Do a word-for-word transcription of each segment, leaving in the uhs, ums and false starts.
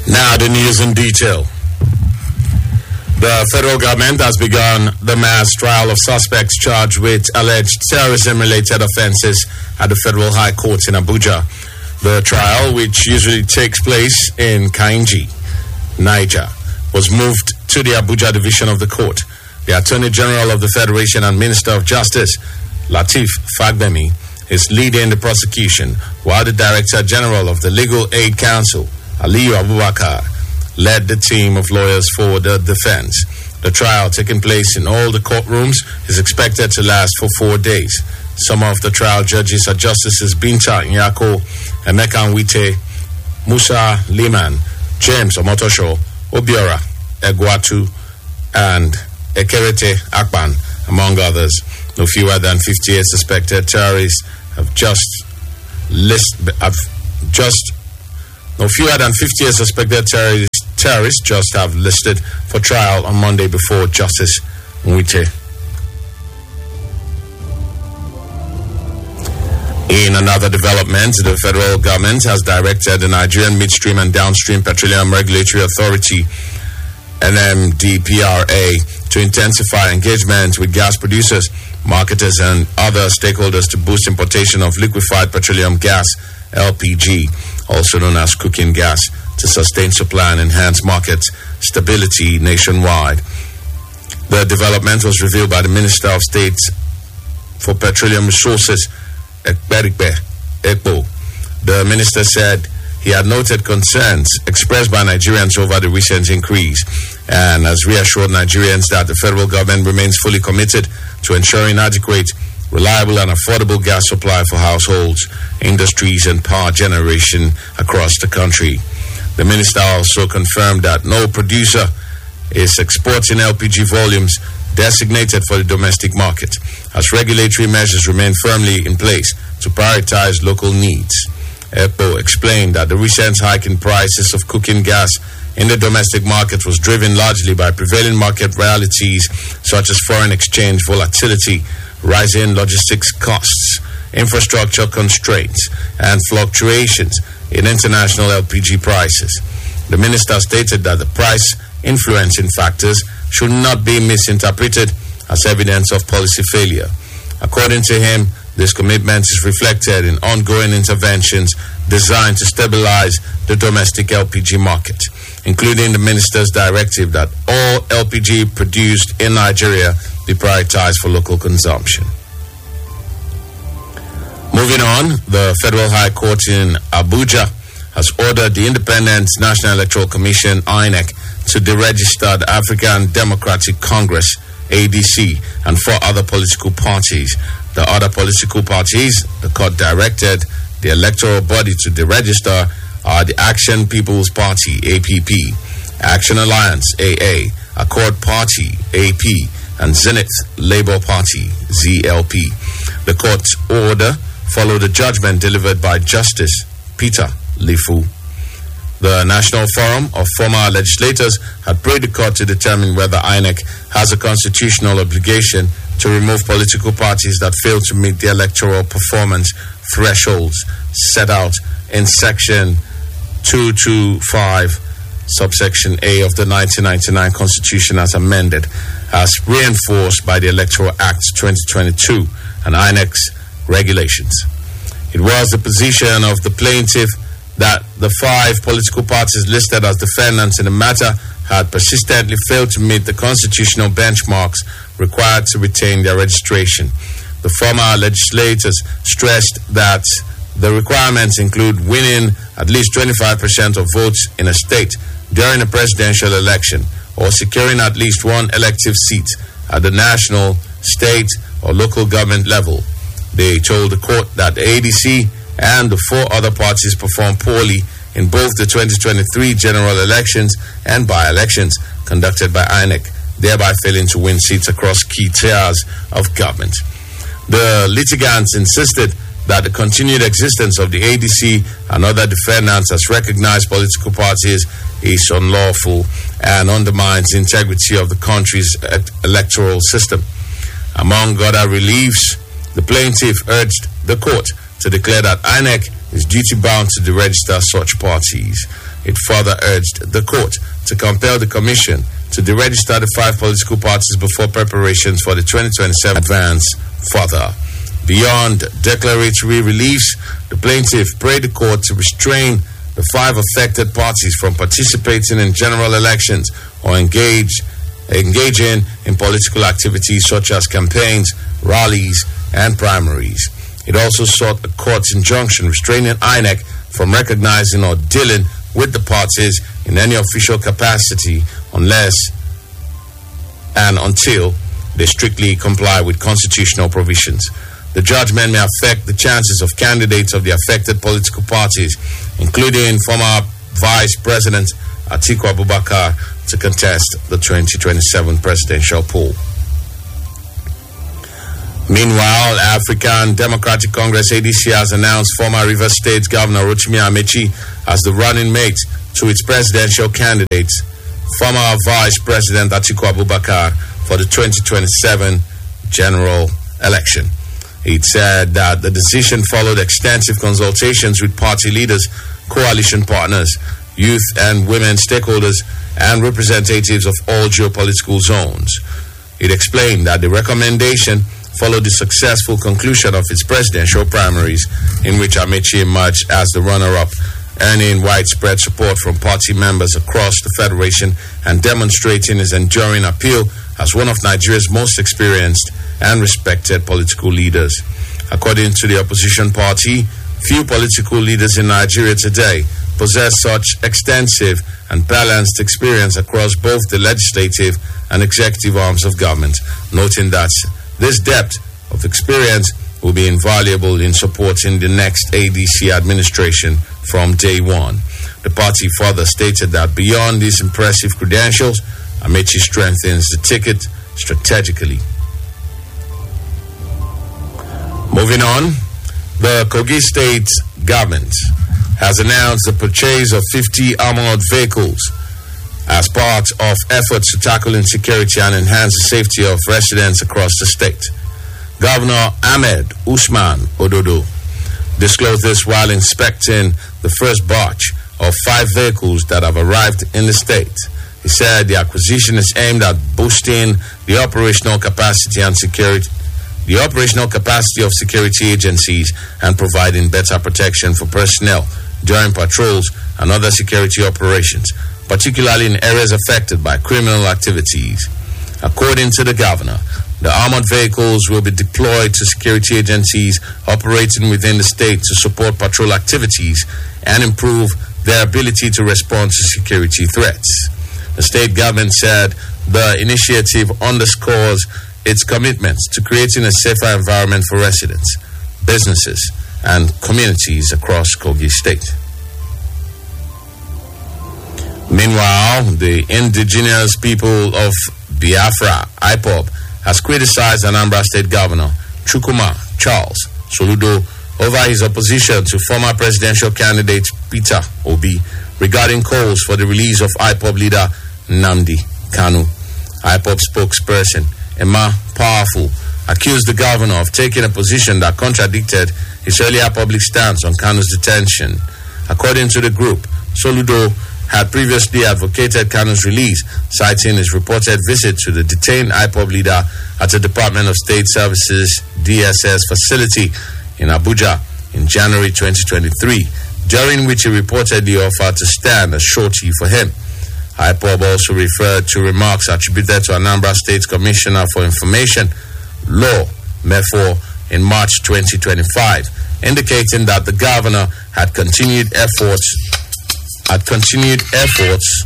Now the news in detail. The federal government has begun the mass trial of suspects charged with alleged terrorism-related offenses at the Federal High Court in Abuja. The trial, which usually takes place in Kainji, Niger, was moved to the Abuja division of the court. The Attorney General of the Federation and Minister of Justice, Lateef Fagbemi, is leading the prosecution, while the Director General of the Legal Aid Council, Aliyu Abubakar, led the team of lawyers for the defense. The trial, taking place in all the courtrooms, is expected to last for four days. Some of the trial judges are Justices Binta Nyako, Emeka Nwite, Musa Liman, James Omotosho, Obiora Egwatu, and Ekerete Akpan, among others. No fewer than fifty-eight suspected terrorists have just list have just no fewer than fifty-eight suspected terrorists terrorists just have listed for trial on Monday before Justice Nwite. In another development, the federal government has directed the Nigerian Midstream and Downstream Petroleum Regulatory Authority, N M D P R A, to intensify engagement with gas producers, marketers, and other stakeholders to boost importation of liquefied petroleum gas, L P G, also known as cooking gas, to sustain supply and enhance market stability nationwide. The development was revealed by the Minister of State for Petroleum Resources, Ekperikpe Ekpo. The minister said he had noted concerns expressed by Nigerians over the recent increase and has reassured Nigerians that the federal government remains fully committed to ensuring adequate, reliable, and affordable gas supply for households, industries, and power generation across the country. The minister also confirmed that no producer is exporting L P G volumes designated for the domestic market, as regulatory measures remain firmly in place to prioritize local needs. EPO explained that the recent hike in prices of cooking gas in the domestic market was driven largely by prevailing market realities such as foreign exchange volatility, rising logistics costs, infrastructure constraints, and fluctuations in international L P G prices. The minister stated that the price influencing factors should not be misinterpreted as evidence of policy failure. According to him, this commitment is reflected in ongoing interventions designed to stabilize the domestic L P G market, including the minister's directive that all L P G produced in Nigeria be prioritized for local consumption. Moving on, the Federal High Court in Abuja has ordered the Independent National Electoral Commission, I N E C, to deregister the African Democratic Congress, A D C, and four other political parties. The other political parties the court directed the electoral body to deregister are the Action People's Party, A P P, Action Alliance, A A, Accord Party, A P, and Zenith Labour Party, Z L P. The court's order followed a judgment delivered by Justice Peter Lifu. The National Forum of former legislators had prayed the court to determine whether I N E C has a constitutional obligation to remove political parties that fail to meet the electoral performance thresholds set out in Section two twenty-five, subsection A of the nineteen ninety-nine Constitution as amended, as reinforced by the Electoral Act twenty twenty-two and I N E C's regulations. It was the position of the plaintiff that the five political parties listed as defendants in the matter had persistently failed to meet the constitutional benchmarks required to retain their registration. The former legislators stressed that the requirements include winning at least twenty-five percent of votes in a state during a presidential election, or securing at least one elective seat at the national, state, or local government level. They told the court that the A D C and the four other parties performed poorly in both the twenty twenty-three general elections and by-elections conducted by I N E C, thereby failing to win seats across key tiers of government. The litigants insisted that the continued existence of the A D C and other defendants as recognized political parties is unlawful and undermines the integrity of the country's electoral system. Among other reliefs, the plaintiff urged the court to declare that I N E C is duty-bound to deregister such parties. It further urged the court to compel the commission to deregister the five political parties before preparations for the twenty twenty-seven advance further. Beyond declaratory reliefs, the plaintiff prayed the court to restrain the five affected parties from participating in general elections or engage engaging in political activities such as campaigns, rallies, and primaries. It also sought a court's injunction restraining I N E C from recognizing or dealing with the parties in any official capacity unless and until they strictly comply with constitutional provisions. The judgment may affect the chances of candidates of the affected political parties, including former Vice President Atiku Abubakar, to contest the twenty twenty-seven presidential poll. Meanwhile, African Democratic Congress A D C has announced former Rivers State Governor Rotimi Amaechi as the running mate to its presidential candidate, former Vice President Atiku Abubakar, for the twenty twenty-seven general election. It said that the decision followed extensive consultations with party leaders, coalition partners, youth and women stakeholders, and representatives of all geopolitical zones. It explained that the recommendation followed the successful conclusion of its presidential primaries, in which Amaechi emerged as the runner-up, earning widespread support from party members across the federation and demonstrating his enduring appeal as one of Nigeria's most experienced and respected political leaders. According to the opposition party, few political leaders in Nigeria today possess such extensive and balanced experience across both the legislative and executive arms of government, noting that this depth of experience will be invaluable in supporting the next A D C administration from day one. The party further stated that beyond these impressive credentials, Amaechi strengthens the ticket strategically. Moving on, the Kogi State government has announced the purchase of fifty armored vehicles as part of efforts to tackle insecurity and enhance the safety of residents across the state. Governor Ahmed Usman Ododo disclosed this while inspecting the first batch of five vehicles that have arrived in the state. He said the acquisition is aimed at boosting the operational capacity and security the operational capacity of security agencies and providing better protection for personnel during patrols and other security operations, particularly in areas affected by criminal activities. According to the governor, the armored vehicles will be deployed to security agencies operating within the state to support patrol activities and improve their ability to respond to security threats. The state government said the initiative underscores its commitment to creating a safer environment for residents, businesses, and communities across Kogi State. Meanwhile, the indigenous people of Biafra, I P O B, has criticized Anambra State Governor Chukwuma Charles Soludo over his opposition to former presidential candidate Peter Obi regarding calls for the release of I P O B leader Nnamdi Kanu. I P O B spokesperson Emma Powerful accused the governor of taking a position that contradicted his earlier public stance on Kanu's detention. According to the group, Soludo had previously advocated Kanu's release, citing his reported visit to the detained I P O B leader at the Department of State Services D S S facility in Abuja in January twenty twenty-three, during which he reportedly offered to stand as surety for him. I P O B also referred to remarks attributed to Anambra State Commissioner for Information, Law, Mefo, in March twenty twenty-five, indicating that the governor had continued efforts had continued efforts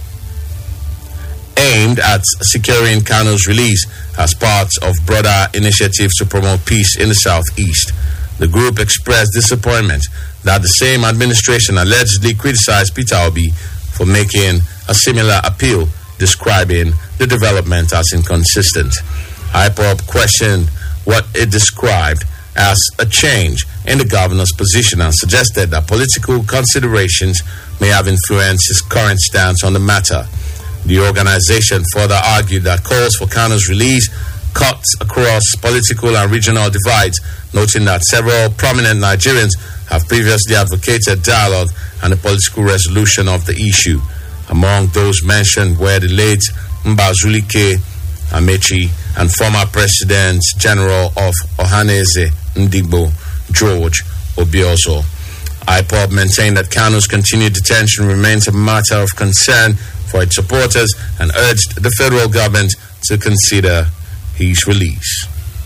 aimed at securing Kanu's release as part of broader initiatives to promote peace in the southeast. The group expressed disappointment that the same administration allegedly criticized Peter Obi for making a similar appeal, describing the development as inconsistent. I P O B questioned what it described as a change in the governor's position and suggested that political considerations may have influenced his current stance on the matter. The organization further argued that calls for Kanu's release cuts across political and regional divides, noting that several prominent Nigerians have previously advocated dialogue and a political resolution of the issue. Among those mentioned were the late Mbazulike Amechi and former President General of Ohaneze Ndigbo, George Obiozo. I P O B maintained that Kanu's continued detention remains a matter of concern for its supporters and urged the federal government to consider his release.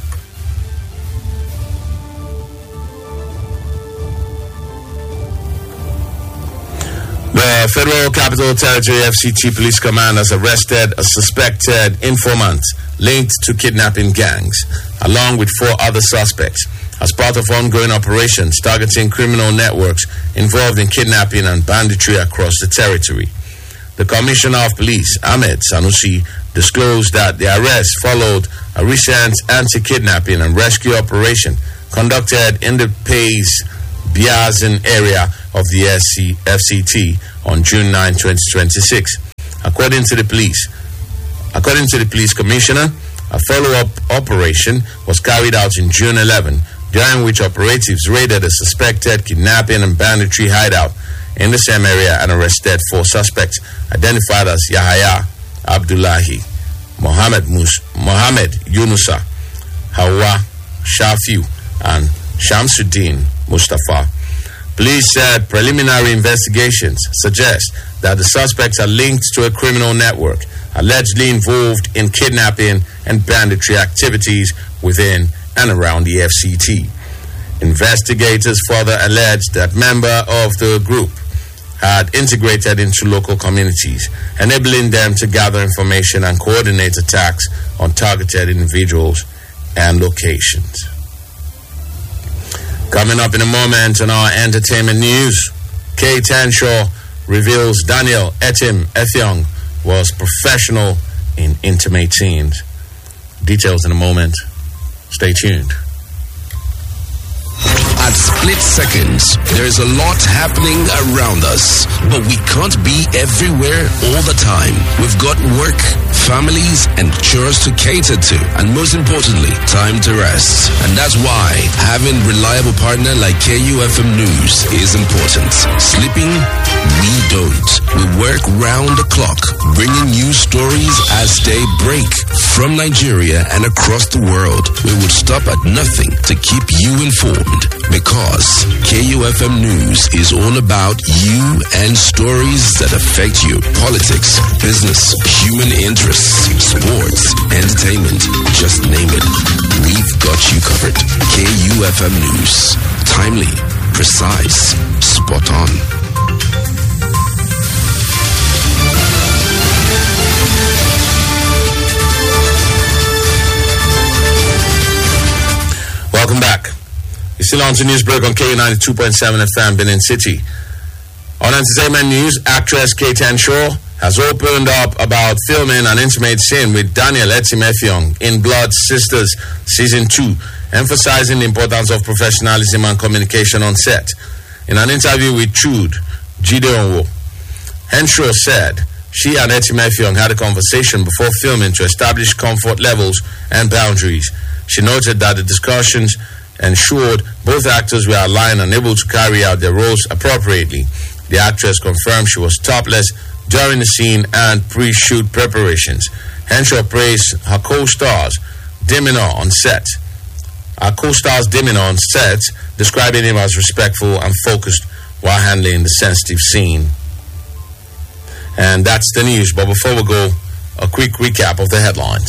The Federal Capital Territory F C T Police Command has arrested a suspected informant linked to kidnapping gangs, along with four other suspects, as part of ongoing operations targeting criminal networks involved in kidnapping and banditry across the territory. The Commissioner of Police, Ahmed Sanusi, disclosed that the arrest followed a recent anti-kidnapping and rescue operation conducted in the Pays Biazin area of the F C T on June ninth, twenty twenty-six. According to the police, according to the police commissioner, a follow-up operation was carried out in June eleventh, during which operatives raided a suspected kidnapping and banditry hideout in the same area and arrested four suspects identified as Yahaya Abdullahi, Mohammed Mus- Mohammed Yunusa, Hawa Shafiu, and Shamsuddin Mustafa. Police said preliminary investigations suggest that the suspects are linked to a criminal network allegedly involved in kidnapping and banditry activities within and around the F C T. Investigators further alleged that members of the group had integrated into local communities, enabling them to gather information and coordinate attacks on targeted individuals and locations. Coming up in a moment on our entertainment news, K Tanshaw reveals Daniel Etim Effiong was professional in intimate scenes. Details in a moment. Stay tuned. At split seconds, there is a lot happening around us, but we can't be everywhere all the time. We've got work, families, and chores to cater to, and most importantly, time to rest. And that's why having reliable partner like K U F M News is important. Sleeping? We don't. We work round the clock, bringing you stories as they break from Nigeria and across the world. We would stop at nothing to keep you informed, because K U F M News is all about you and stories that affect you. Politics, business, human interests, sports, entertainment, just name it. We've got you covered. K U F M News. Timely, precise, spot on. Welcome back. You're still on to Newsbreak on K ninety-two point seven F M, Benin City. On entertainment news, actress K Tanshaw has opened up about filming an intimate scene with Daniel Etim Effiong in Blood Sisters Season two, emphasizing the importance of professionalism and communication on set. In an interview with Trude Gideonwo, Henshaw said she and Etim Effiong had a conversation before filming to establish comfort levels and boundaries. She noted that the discussions ensured both actors were aligned and able to carry out their roles appropriately. The actress confirmed she was topless during the scene and pre-shoot preparations. Henshaw praised her co-stars demeanor on set. Her co-star's demeanor on set, describing him as respectful and focused while handling the sensitive scene. And that's the news. But before we go, a quick recap of the headlines.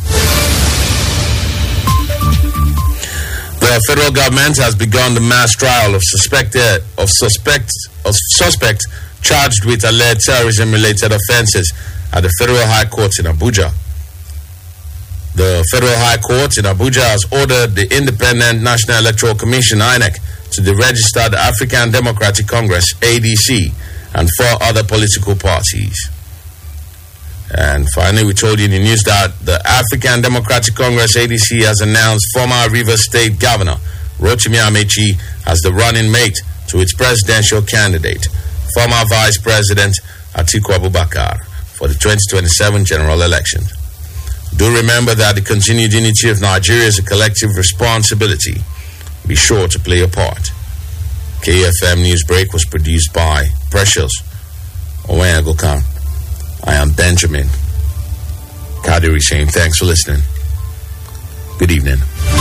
The federal government has begun the mass trial of suspected of suspects of suspects charged with alleged terrorism-related offences at the Federal High Court in Abuja. The Federal High Court in Abuja has ordered the Independent National Electoral Commission (I N E C) to deregister the African Democratic Congress (A D C) and four other political parties. And finally, we told you in the news that the African Democratic Congress (A D C) has announced former Rivers State Governor Rotimi Amechi as the running mate to its presidential candidate, former Vice President Atiku Abubakar, for the twenty twenty-seven general election. Do remember that the continued unity of Nigeria is a collective responsibility. Be sure to play your part. K F M News Break was produced by Precious Owen-Agokan. I am Benjamin Kadiri saying thanks for listening. Good evening.